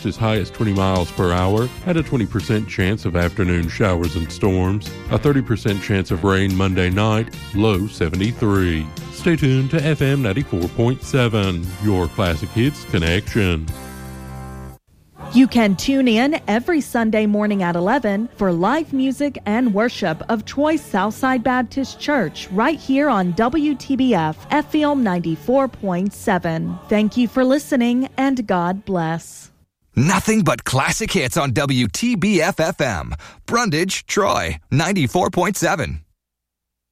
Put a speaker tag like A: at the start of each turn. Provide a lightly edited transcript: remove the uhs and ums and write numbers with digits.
A: gust as high as 20 miles per hour, at a 20% chance of afternoon showers and storms, a 30% chance of rain Monday night, low 73. Stay tuned to FM 94.7, your classic hits connection.
B: You can tune in every Sunday morning at 11 for live music and worship of Troy Southside Baptist Church right here on WTBF FM 94.7. Thank you for listening and God bless.
C: Nothing but classic hits on WTBF FM. Brundage, Troy 94.7.